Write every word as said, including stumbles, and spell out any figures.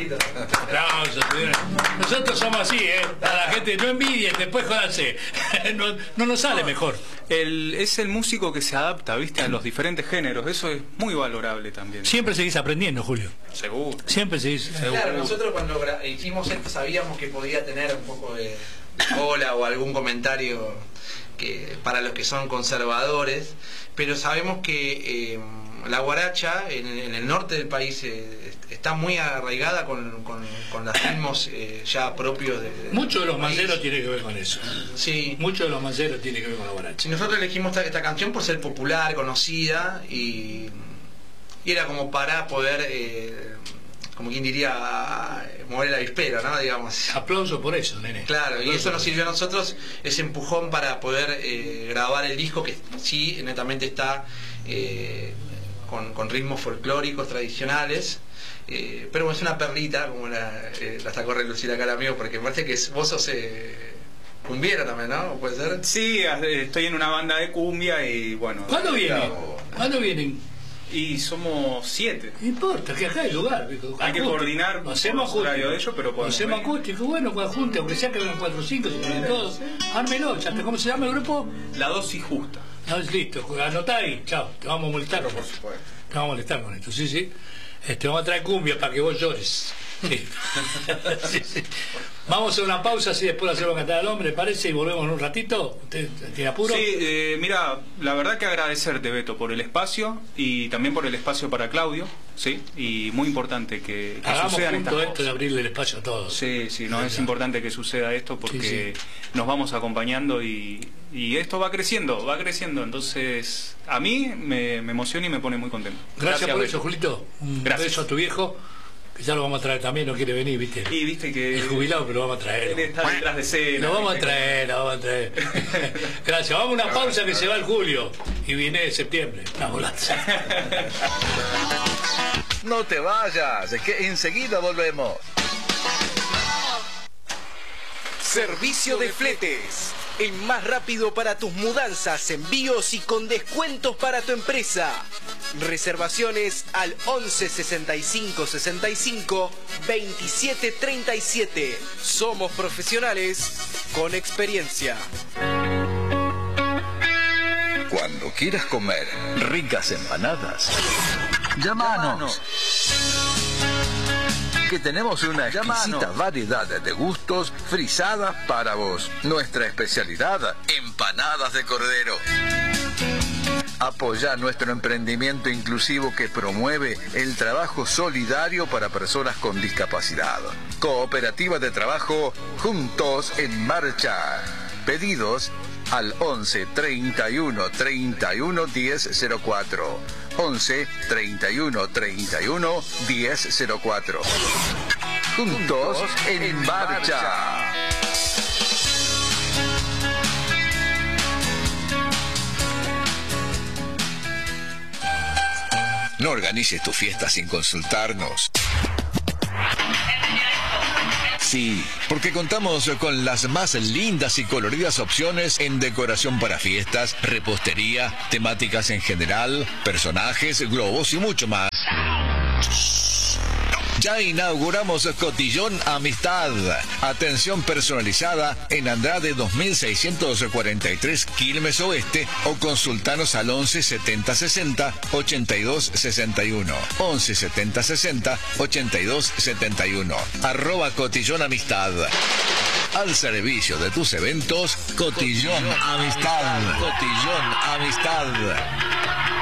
Aplausos. Nosotros somos así, ¿eh? A la gente no envidien, después jódanse. No, no nos sale mejor. El, es el músico que se adapta, ¿viste? A los diferentes géneros. Eso es muy valorable también. Siempre seguís aprendiendo, Julio. Seguro. Siempre seguís. Claro, seguro. Nosotros cuando hicimos esto sabíamos que podía tener un poco de, de cola o algún comentario que para los que son conservadores, pero sabemos que eh, la guaracha en, en el norte del país eh, está muy arraigada con, con, con los ritmos eh, ya propios de, de mucho de los manceros tiene que ver con eso. Sí. Mucho de los manceros tiene que ver con la guaracha. Y nosotros elegimos esta, esta canción por ser popular, conocida y, y era como para poder eh, como quien diría mover el avispero, ¿no? Digamos. Aplauso por eso, nene. Claro, y eso nos sirvió a nosotros ese empujón para poder eh, grabar el disco, que sí, netamente está eh, con, con ritmos folclóricos tradicionales, eh, pero es una perlita, como la, eh, la sacó a relucir acá el amigo, porque me parece que vos sos eh, cumbiero también, ¿no? ¿Puede ser? Sí, estoy en una banda de cumbia y bueno. ¿Cuándo vienen? ¿Cuándo vienen? Y somos siete. No importa, que acá hay lugar. Hay que coordinar. Nos hacemos acústico. De ellos, pero nos hacemos acústico, bueno, pues junte, aunque sea que vengan cuatro o cinco, si vienen todos. Ármelo, ya, ¿cómo se llama el grupo? La dosis justa. No, listo, anotá ahí, chao, te vamos a molestar. Por supuesto. Te vamos a molestar con esto, sí, sí. Este, vamos a traer cumbia para que vos llores. Sí. Sí, sí. Vamos a hacer una pausa, así después hacemos cantar al hombre, parece, y volvemos en un ratito. ¿Usted tiene apuro? Sí, eh, mira, la verdad que agradecerte, Beto, por el espacio y también por el espacio para Claudio, sí, y muy importante que, que hagamos sucedan estas esto cosas. De abrirle el espacio a todos. Sí, sí, no, es importante que suceda esto porque sí, sí. nos vamos acompañando y, y esto va creciendo, va creciendo, entonces a mí me, me emociona y me pone muy contento. Gracias, Gracias por Beto. eso, Julito. Un Gracias. beso a tu viejo. Que ya lo vamos a traer también, no quiere venir, ¿viste? Y viste que... El jubilado, pero lo vamos a traer. Él está detrás de escena. Lo vamos a traer, lo vamos a traer. Gracias. Vamos a una pausa que se va el julio y viene de septiembre. Una volanza. No te vayas, que enseguida volvemos. Servicio de fletes. El más rápido para tus mudanzas, envíos y con descuentos para tu empresa. Reservaciones al once sesenta y cinco sesenta y cinco veintisiete treinta y siete. Somos profesionales con experiencia. Cuando quieras comer ricas empanadas, llámanos. Que tenemos una exquisita variedad de gustos frisadas para vos. Nuestra especialidad, empanadas de cordero. Apoya nuestro emprendimiento inclusivo que promueve el trabajo solidario para personas con discapacidad. Cooperativa de Trabajo Juntos en Marcha. Pedidos al once treinta y uno treinta y uno diez cero cuatro. once treinta y uno treinta y uno diez cero cuatro. Juntos en Marcha. No organices tu fiesta sin consultarnos. Sí, porque contamos con las más lindas y coloridas opciones en decoración para fiestas, repostería, temáticas en general, personajes, globos y mucho más. Ya inauguramos Cotillón Amistad. Atención personalizada en Andrade dos mil seiscientos cuarenta y tres, Quilmes Oeste, o consultanos al once setenta sesenta ochenta y dos sesenta y uno. once setenta sesenta ochenta y dos setenta y uno. Arroba Cotillón Amistad. Al servicio de tus eventos, Cotillón Amistad. Cotillón Amistad.